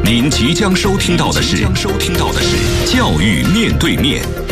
您即将收听到的是教育面对面。